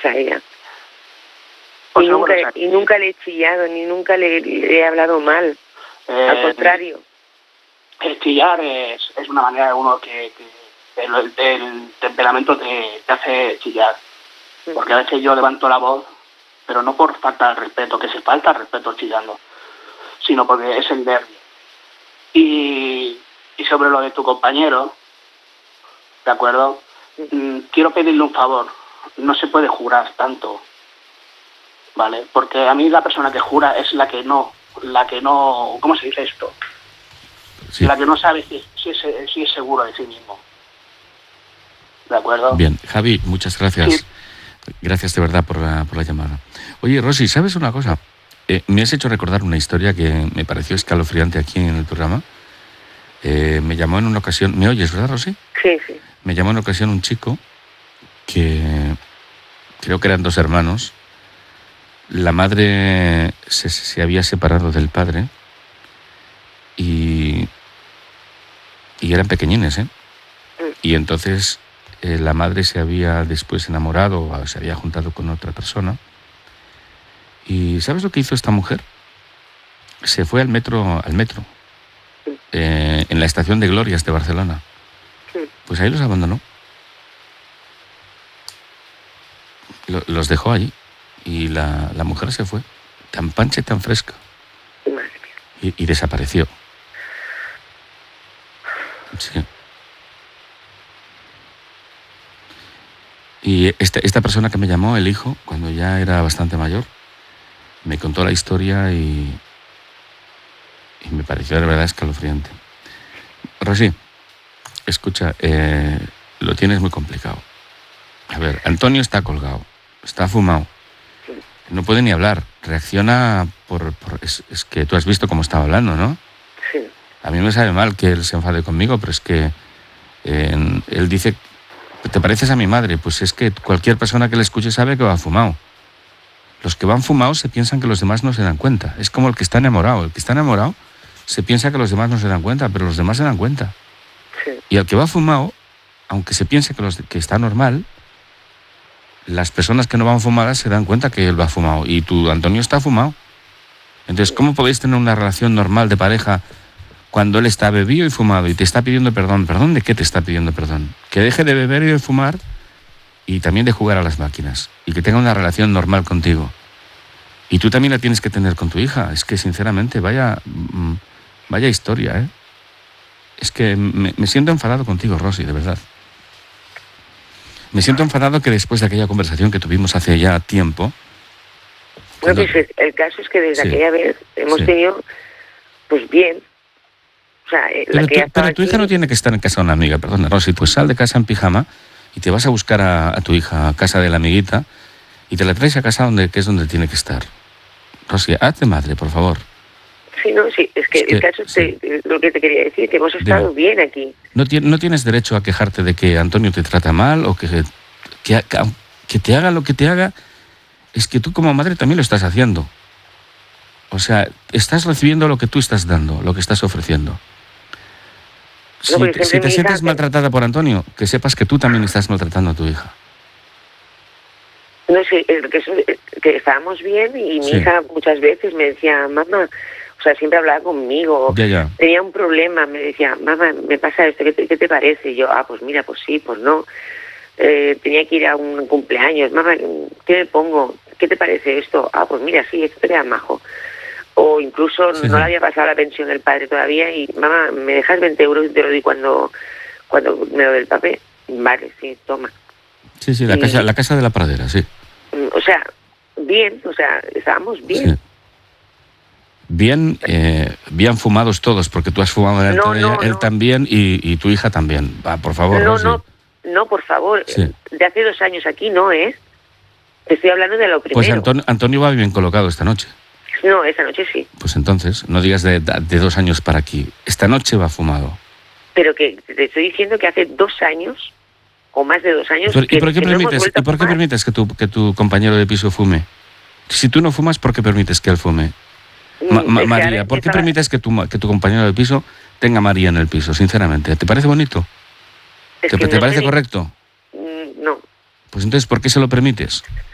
sea, ella. Pues Y nunca le he chillado, ni nunca le he hablado mal. Al contrario. El chillar es una manera de uno que el temperamento te hace chillar. Porque a veces yo levanto la voz, pero no por falta de respeto, que se falta el respeto chillando, sino porque es el nervio. Y sobre lo de tu compañero, ¿de acuerdo? Quiero pedirle un favor. No se puede jurar tanto, ¿vale? Porque a mí la persona que jura es la que no, ¿cómo se dice esto? Sí. La que no sabe si es seguro de sí mismo. ¿De acuerdo? Bien, Javi, muchas gracias. Sí. Gracias de verdad por la llamada. Oye, Rosy, ¿sabes una cosa? Me has hecho recordar una historia que me pareció escalofriante aquí en el programa. Me llamó en una ocasión... ¿Me oyes, verdad, Rosy? Sí, sí. Me llamó en una ocasión un chico que... creo que eran 2 hermanos. La madre se había separado del padre y eran pequeñines, ¿eh? Y entonces la madre se había después enamorado o se había juntado con otra persona. ¿Y sabes lo que hizo esta mujer? Se fue al metro, en la estación de Glorias de Barcelona. Pues ahí los abandonó. Los dejó allí. Y la mujer se fue, tan pancha y tan fresca. Y desapareció. Sí. Y esta persona que me llamó, el hijo, cuando ya era bastante mayor, me contó la historia y me pareció de verdad escalofriante. Rosy, escucha, lo tienes muy complicado. A ver, Antonio está colgado, está fumado. No puede ni hablar, reacciona es que tú has visto cómo estaba hablando, ¿no? Sí. A mí me sabe mal que él se enfade conmigo, pero es que él dice, ¿te pareces a mi madre? Pues es que cualquier persona que le escuche sabe que va fumado. Los que van fumados se piensan que los demás no se dan cuenta. Es como el que está enamorado. El que está enamorado se piensa que los demás no se dan cuenta, pero los demás se dan cuenta. Sí. Y el que va fumado, aunque se piense que está normal, las personas que no van fumadas se dan cuenta que él va fumado. Y tu Antonio está fumado. Entonces, ¿cómo podéis tener una relación normal de pareja cuando él está bebido y fumado y te está pidiendo perdón? ¿Perdón de qué te está pidiendo perdón? Que deje de beber y de fumar y también de jugar a las máquinas. Y que tenga una relación normal contigo. Y tú también la tienes que tener con tu hija. Es que, sinceramente, vaya historia, ¿eh? Es que me siento enfadado contigo, Rosy, de verdad. Me siento enfadado que después de aquella conversación que tuvimos hace ya tiempo... Cuando... Pues el caso es que desde aquella vez hemos tenido, pues bien... O sea, pero tu hija no tiene que estar en casa de una amiga, perdona, Rosy, pues sal de casa en pijama y te vas a buscar a tu hija a casa de la amiguita y te la traes a casa que es donde tiene que estar. Rosy, hazte madre, por favor. Sí, no, sí, es que el caso es lo que te quería decir, que hemos estado bien aquí. No tienes derecho a quejarte de que Antonio te trata mal o que te haga lo que te haga. Es que tú como madre también lo estás haciendo. O sea, estás recibiendo lo que tú estás dando, lo que estás ofreciendo. Si te sientes maltratada por Antonio, que sepas que tú también estás maltratando a tu hija. No sé, que estábamos bien y mi hija muchas veces me decía, mamá, o sea, siempre hablaba conmigo. Ya. Tenía un problema, me decía, mamá, me pasa esto, ¿qué te parece? Y yo, pues mira, pues sí, pues no. Tenía que ir a un cumpleaños, mamá, ¿qué me pongo? ¿Qué te parece esto? Pues mira, sí, esto te queda majo. O incluso no le había pasado la pensión del padre todavía y, mamá, ¿me dejas 20 euros y te lo doy cuando me lo dé el papel? Vale, sí, toma. Sí, la casa de la pradera, sí. O sea, bien, estábamos bien. Sí. Bien fumados todos, porque tú has fumado delante de ella, él también y tu hija también. Va, por favor. No, por favor. Sí. De hace 2 años aquí no, ¿eh? Estoy hablando de lo primero. Pues Antonio va bien colocado esta noche. No, esta noche sí. Pues entonces, no digas de 2 años para aquí. Esta noche va fumado. Pero que te estoy diciendo que hace 2 años, o más de 2 años... ¿Y por qué permites que tu compañero de piso fume? Si tú no fumas, ¿por qué permites que él fume? María, ¿por qué permites que tu compañero de piso tenga a María en el piso, sinceramente? ¿Te parece bonito? ¿Te parece correcto? No. Pues entonces, ¿por qué se lo permites?